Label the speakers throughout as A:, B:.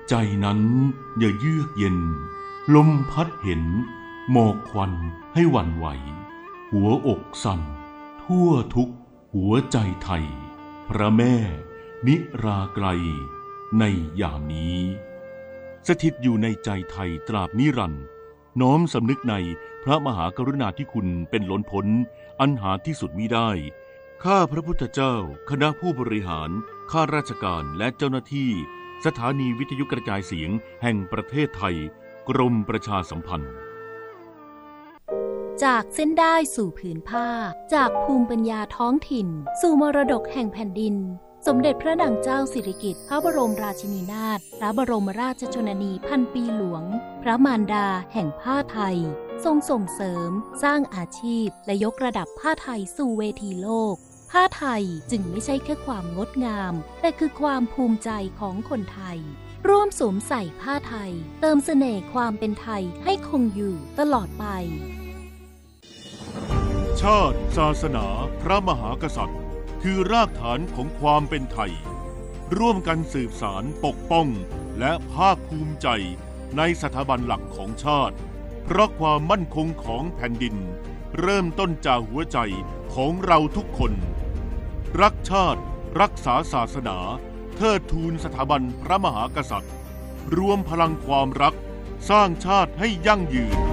A: ใจนั้นอย่าเยือกเย็นลมพัดเห็นหมอกควันให้หวั่นไหวหัวอกสั่นทั่วทุกหัวใจไทยพระแม่นิราไกลในยามนี้สถิตอยู่ในใจไทยตราบนิรันดร์น้อมสำนึกในพระมหากรุณาธิคุณเป็นล้นพ้นอันหาที่สุดมิได้ข้าพระพุทธเจ้าคณะผู้บริหารข้าราชการและเจ้าหน้าที่สถานีวิทยุกระจายเสียงแห่งประเทศไทยกรมประชาสัมพันธ์
B: จากเส้นได้สู่ผืนผ้าจากภูมิปัญญาท้องถิ่นสู่มรดกแห่งแผ่นดินสมเด็จพระนางเจ้าสิริกิติ์พระบรมราชินีนาถพระบรมราชชนนีพันปีหลวงพระมารดาแห่งผ้าไทยทรงส่งเสริมสร้างอาชีพและยกระดับผ้าไทยสู่เวทีโลกผ้าไทยจึงไม่ใช่แค่ความงดงามแต่คือความภูมิใจของคนไทยร่วมสวมใส่ผ้าไทยเติมเสน่ห์ความเป็นไทยให้คงอยู่ตลอดไป
A: ชาติศาสนาพระมหากษัตริย์คือรากฐานของความเป็นไทยร่วมกันสืบสานปกป้องและภาคภูมิใจในสถาบันหลักของชาติเพราะความมั่นคงของแผ่นดินเริ่มต้นจากหัวใจของเราทุกคนรักชาติรักษาศาสนาเทิดทูนสถาบันพระมหากษัตริย์รวมพลังความรักสร้างชาติให้ยั่งยืน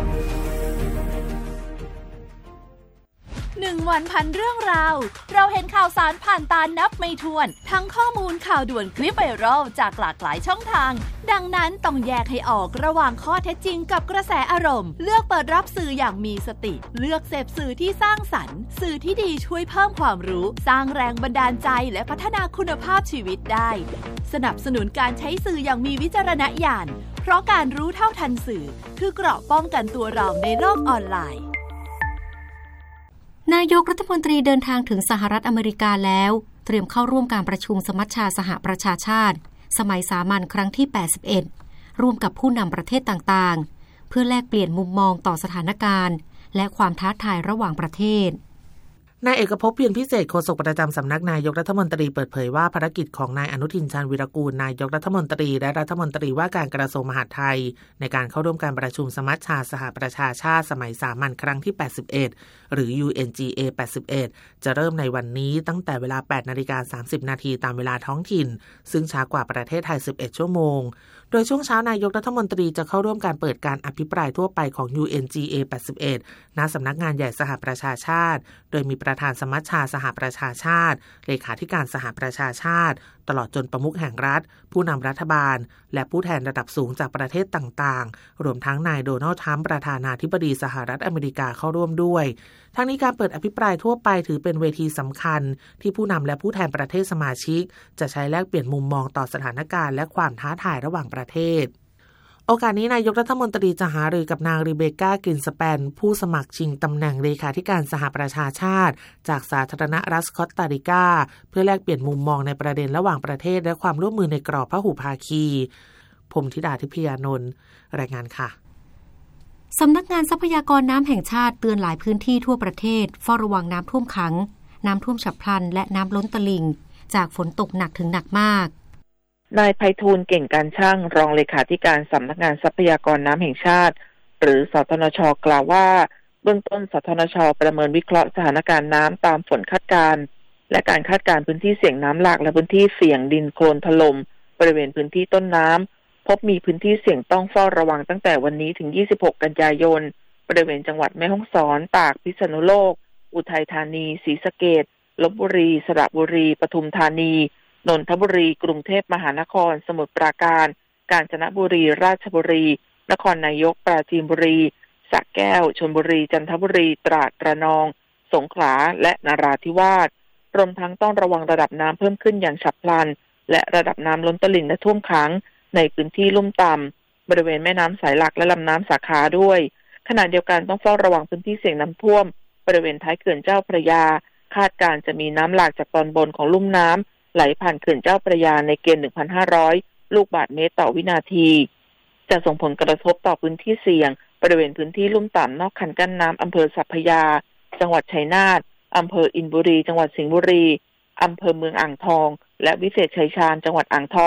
C: 1 วันพันเรื่องราวเราเห็นข่าวสารผ่านตานับไม่ถ้วนทั้งข้อมูลข่าวด่วนคลิปไวรัลจากหลากหลายช่องทางดังนั้นต้องแยกให้ออกระหว่างข้อเท็จจริงกับกระแสอารมณ์เลือกเปิดรับสื่ออย่างมีสติเลือกเสพสื่อที่สร้างสรรค์สื่อที่ดีช่วยเพิ่มความรู้สร้างแรงบันดาลใจและพัฒนาคุณภาพชีวิตได้สนับสนุนการใช้สื่ออย่างมีวิจารณญาณเพราะการรู้เท่าทันสื่อคือเกราะป้องกันตัวเราในโลกออนไลน์
B: นายกรัฐมนตรีเดินทางถึงสหรัฐอเมริกาแล้วเตรียมเข้าร่วมการประชุมสมัชชาสหประชาชาติสมัยสามัญครั้งที่81ร่วมกับผู้นำประเทศต่างๆเพื่อแลกเปลี่ยนมุมมองต่อสถานการณ์และความท้าทายระหว่างประเทศ
D: นายเอกภพ เพียรพิเศษโฆษกประจำสำนักนายกรัฐมนตรีเปิดเผยว่าภารกิจของนายอนุทินชาญวีรกูลนายกรัฐมนตรีและรัฐมนตรีว่าการกระทรวงมหาดไทยในการเข้าร่วมการประชุมสมัชชาสหประชาชาติสมัยสามัญครั้งที่81หรือ UNGA 81จะเริ่มในวันนี้ตั้งแต่เวลา 8:30 น.ตามเวลาท้องถิ่นซึ่งช้ากว่าประเทศไทย11ชั่วโมงโดยช่วงเช้านายกรัฐมนตรีจะเข้าร่วมการเปิดการอภิปรายทั่วไปของ UNGA 81ณสำนักงานใหญ่สหประชาชาติโดยมีประธานสมัชชาสหประชาชาติเลขาธิการสหประชาชาติตลอดจนประมุขแห่งรัฐผู้นำรัฐบาลและผู้แทนระดับสูงจากประเทศต่างๆรวมทั้งนายโดนัลด์ทรัมป์ประธานาธิบดีสหรัฐอเมริกาเข้าร่วมด้วยทั้งนี้การเปิดอภิปรายทั่วไปถือเป็นเวทีสำคัญที่ผู้นำและผู้แทนประเทศสมาชิกจะใช้แลกเปลี่ยนมุมมองต่อสถานการณ์และความท้าทายระหว่างประเทศโอกาสนี้นายกรัฐมนตรีจะหารือกับนางรีเบคก้ากลินสแปนผู้สมัครชิงตำแหน่งเลขาธิการสหประชาชาติจากสาธารณรัฐสกอตตาริกาเพื่อแลกเปลี่ยนมุมมองในประเด็นระหว่างประเทศและความร่วมมือในกรอบพหุภาคีพรหมธิดาทิพยานนท์รายงานค่ะ
B: สำนักงานทรัพยากรน้ำแห่งชาติเตือนหลายพื้นที่ทั่วประเทศเฝ้าระวังน้ำท่วมขังน้ำท่วมฉับพลันและน้ำล้นตลิ่งจากฝนตกหนักถึงหนักมาก
E: นายไพฑูรย์เก่งการช่างรองเลขาธิการสำนักงานทรัพยากรน้ำแห่งชาติหรือสทนช.กล่าวว่าเบื้องต้นสทนช.ประเมินวิเคราะห์สถานการณ์น้ำตามฝนคาดการณ์และการคาดการณ์พื้นที่เสี่ยงน้ำหลากและพื้นที่เสี่ยงดินโคลนถล่มบริเวณพื้นที่ต้นน้ำพบมีพื้นที่เสี่ยงต้องเฝ้าระวังตั้งแต่วันนี้ถึง26กันยายนบริเวณจังหวัดแม่ฮ่องสอนตากพิษณุโลกอุทัยธานีศรีสะเกษลพบุรีสระบุรีปทุมธานีนนทบุรีกรุงเทพมหานครสมุทรปราการกาญจนบุรีราชบุรีนครนายกปราจีนบุรีสระแก้วชลบุรีจันทบุรีตราดระนองสงขลาและนราธิวาสรวมทั้งต้องระวังระดับน้ำเพิ่มขึ้นอย่างฉับพลันและระดับน้ำล้นตลิ่งและท่วมขังในพื้นที่ลุ่มต่ำบริเวณแม่น้ำสายหลักและลำน้ำสาขาด้วยขณะเดียวกันต้องเฝ้าระวังพื้นที่เสี่ยงน้ำท่วมบริเวณท้ายเขื่อนเจ้าพระยาคาดการจะมีน้ำหลากจากตอนบนของลุ่มน้ำไหลผ่านเขื่อนเจ้าพระยาในเกณฑ์ 1,500 ลูกบาศก์เมตรต่อวินาทีจะส่งผลกระทบต่อพื้นที่เสี่ยงบริเวณพื้นที่ลุ่มต่ำนอกคันกั้นน้ำอำเภอสัพพยาจังหวัดชัยนาทอำเภออินบุรีจังหวัดสิงห์บุรีอำเภอเมืองอ่างทองและวิเศษชัยชาญจังหวัดอ่างทอง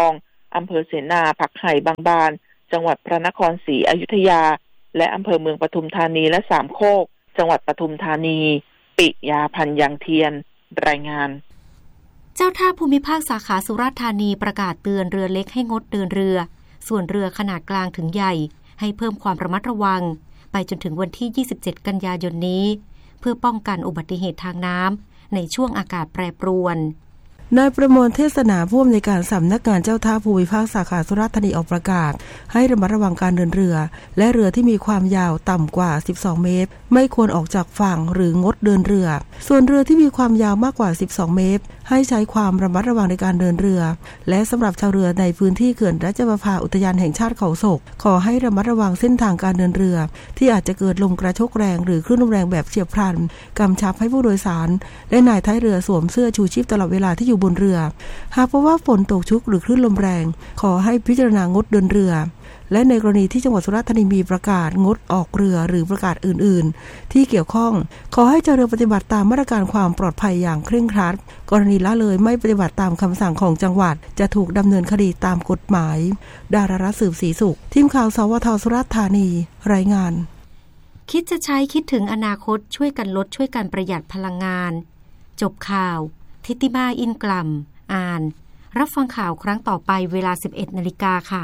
E: อำเภอเสนาผักไห่บางบานจังหวัดพระนครศรีอยุธยาและอำเภอเมืองปทุมธานีและสามโคกจังหวัดปทุมธานีปิยาพันธ์ยังเทียนรายงาน
B: เจ้าท่าภูมิภาคสาขาสุราษฎร์ธานีประกาศเตือนเรือเล็กให้งดเดินเรือส่วนเรือขนาดกลางถึงใหญ่ให้เพิ่มความระมัดระวังไปจนถึงวันที่27กันยายนนี้เพื่อป้องกันอุบัติเหตุทางน้ำในช่วงอากาศแปรปรวน
F: นายประมวลเทศนาผู้อำนวยการสำนักงานเจ้าท่าภูมิภาคสาขาสุราษฎร์ธานีออกประกาศให้ระมัดระวังการเดินเรือและเรือที่มีความยาวต่ำกว่า12เมตรไม่ควรออกจากฝั่งหรืองดเดินเรือส่วนเรือที่มีความยาวมากกว่า12เมตรให้ใช้ความระมัดระวังในการเดินเรือและสำหรับชาวเรือในพื้นที่เขื่อนราชประภาอุทยานแห่งชาติเขาศกขอให้ระมัดระวังเส้นทางการเดินเรือที่อาจจะเกิดลมกระโชกแรงหรือคลื่นลมแรงแบบเฉียบพลันกำชับให้ผู้โดยสารและนายท้ายเรือสวมเสื้อชูชีพตลอดเวลาที่อยู่บนเรือหากพบว่าฝนตกชุกหรือคลื่นลมแรงขอให้พิจารณางดเดินเรือและในกรณีที่จังหวัดสุราษฎร์ธานีมีประกาศงดออกเรือหรือประกาศอื่นๆที่เกี่ยวข้องขอให้ชาวเรือปฏิบัติตามมาตรการความปลอดภัยอย่างเคร่งครัดกรณีละเลยไม่ปฏิบัติตามคำสั่งของจังหวัดจะถูกดำเนินคดีตามกฎหมายดารารัตน์สืบศรีสุขทีมข่าวสวท.สุราษฎร์ธานีรายงาน
B: คิดจะใช้คิดถึงอนาคตช่วยกันลดช่วยกันประหยัดพลังงานจบข่าวทิติมาอินกลัมอ่านรับฟังข่าวครั้งต่อไปเวลา 11:00 น.ค่ะ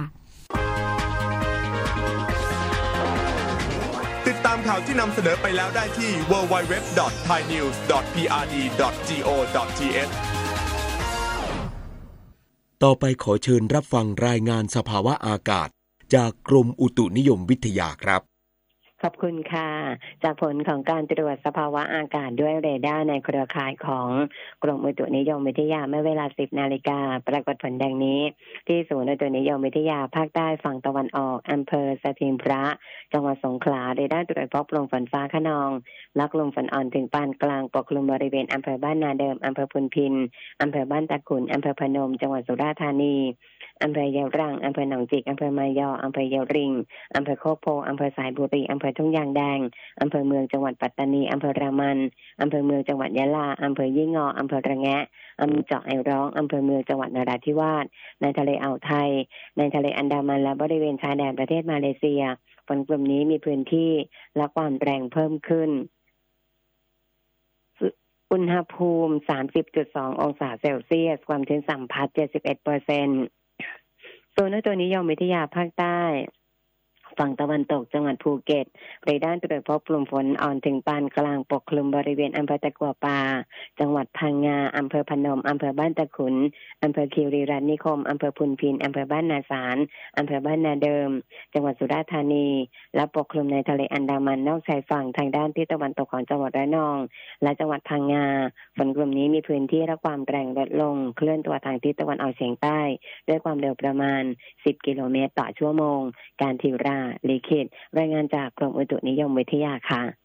G: ติดตามข่าวที่นำเสนอไปแล้วได้ที่ www.thainews.prd.go.th
H: ต่อไปขอเชิญรับฟังรายงานสภาวะอากาศจากกรมอุตุนิยมวิทยาครับ
I: ขอบคุณค่ะจากผลของการตรวจสภาวะอากาศด้วยเรดาร์ในเครือข่ายของกรมอุตุนิยมวิทยาเมื่อเวลา 10:00 น.ปรากฏผลดังนี้ที่ศูนย์อุตุนิยมวิทยาภาคใต้ฝั่งตะวันออกอำเภอสถิงพระจังหวัดสงขลาเรดาร์ตรวจพบลมฝนฟ้าคะนองและลมฝนอ่อนถึงปานกลางปกคลุมบริเวณอำเภอบ้านนาเดิมอำเภอพุนพินอำเภอบ้านตะขุนอำเภอพนมจังหวัดสุราษฎร์ธานีอำเภอเยาวรังอำเภอหนองจิกอำเภอมายออำเภอเยาวริงอำเภอโคกโพอำเภอสายบุรีอำเภอทุ่งยางแดงอำเภอเมืองจังหวัดปัตตานีอำเภอรามันอำเภอเมืองจังหวัดยะลาอำเภอยี่งออำเภอระแงะอำเภอเจาะไอร้องอำเภอเมืองจังหวัดนราธิวาสในทะเลอ่าวไทยในทะเลอันดามันและบริเวณชายแดนประเทศมาเลเซียฝนกลุ่มนี้มีพื้นที่และความแรงเพิ่มขึ้นอุณหภูมิ 30.2 องศาเซลเซียสความชื้นสัมพัทธ์ 71%โซนอุตุนิยมวิทยาภาคใต้ฝั่งตะวันตกจังหวัดภูเก็ตเรดาร์ตรวจพบกลุ่มฝนอ่อนถึงปานกลางปกคลุมบริเวณอำเภอตะกัวป่าจังหวัดพังงาอำเภอพนมอำเภอบ้านตะขุนอำเภอคีรีรัตน์นิคมอำเภอพุนพินอำเภอบ้านนาสารอำเภอบ้านนาเดิมจังหวัดสุราษฎร์ธานีและปกคลุมในทะเลอันดามันนอกชายฝั่งทางด้านทิศตะวันตกของจังหวัดระนองและจังหวัดพังงาฝนกลุ่มนี้มีพื้นที่และความแรงลดลงเคลื่อนตัวทางทิศตะวันออกเฉียงใต้ด้วยความเร็วประมาณ10 กิโลเมตรต่อชั่วโมงการทิวราลิขิตรายงานจากกรมอุตุนิยมวิทยาค่ะ